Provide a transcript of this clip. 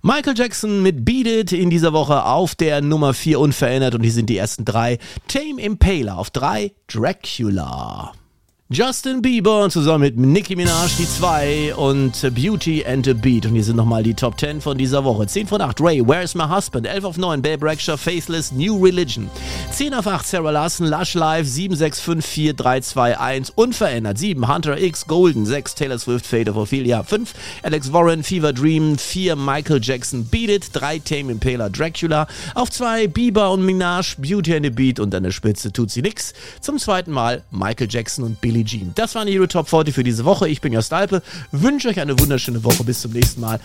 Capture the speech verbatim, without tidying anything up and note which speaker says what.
Speaker 1: Michael Jackson mit Beat It in dieser Woche auf der Nummer vier unverändert und hier sind die ersten drei. Tame Impala auf drei, Dracula. Justin Bieber zusammen mit Nicki Minaj die zwei und Beauty and the Beat. Und hier sind nochmal die Top zehn von dieser Woche. zehn von acht, Ray, Where's My Husband? elf auf neun, Babe Rexha, Faithless, New Religion. zehn auf acht, Sarah Larson, Lush Live, sieben, sechs, fünf, vier, drei, zwei, eins, unverändert. sieben, Hunter X, Golden, sechs, Taylor Swift, Fate of Ophelia, fünf, Alex Warren, Fever Dream, vier, Michael Jackson, Beat It, drei, Tame Impala, Dracula. Auf zwei, Bieber und Minaj, Beauty and the Beat und an der Spitze tut sie nix. Zum zweiten Mal Michael Jackson und Billie Jean. Das waren die Hero Top vierzig für diese Woche. Ich bin Jost Alpe, wünsche euch eine wunderschöne Woche. Bis zum nächsten Mal.